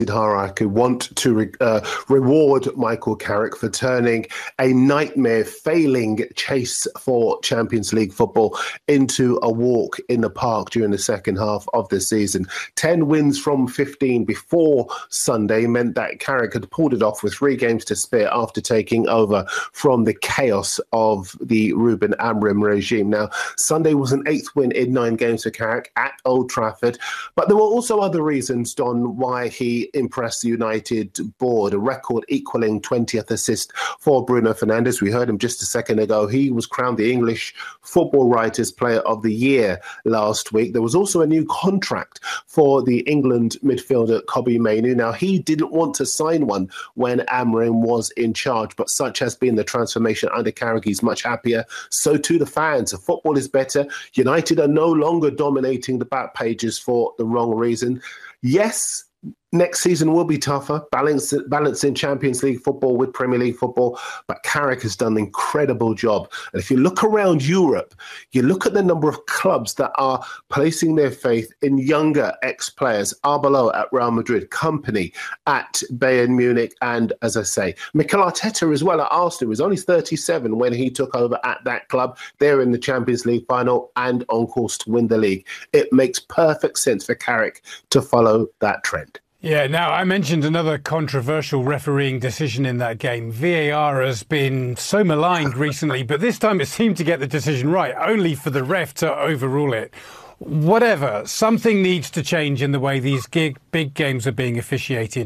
hierarchy want to reward Michael Carrick for turning a nightmare, failing chase for Champions League football into a walk in the park during the second half of the season. 10 wins from 15 before Sunday meant that Carrick had pulled it off with 3 games to spare after taking over from the chaos of the Ruben Amorim regime. Now, Sunday was an 8th win in 9 games for Carrick at Old Trafford, but there were also other reasons, Don, why he impressed the United board. A record equaling 20th assist for Bruno Fernandes. We heard him just a second ago. He was crowned the English Football Writers Player of the Year last week. There was also a new contract for the England midfielder Kobbie Mainoo. Now, he didn't want to sign one when Amorim was in charge, but such has been the transformation under Carrick. He's much happier. So too the fans. The football is better. United are no longer dominating the back pages for the wrong reason. Yes, next season will be tougher, balancing Champions League football with Premier League football, but Carrick has done an incredible job. And if you look around Europe, you look at the number of clubs that are placing their faith in younger ex-players, Arbeloa at Real Madrid, Kompany at Bayern Munich, and, as I say, Mikel Arteta as well at Arsenal. He was only 37 when he took over at that club. They're in the Champions League final and on course to win the league. It makes perfect sense for Carrick to follow that trend. Yeah, now I mentioned another controversial refereeing decision in that game. VAR has been so maligned recently, but this time it seemed to get the decision right, only for the ref to overrule it. Whatever, something needs to change in the way these big games are being officiated.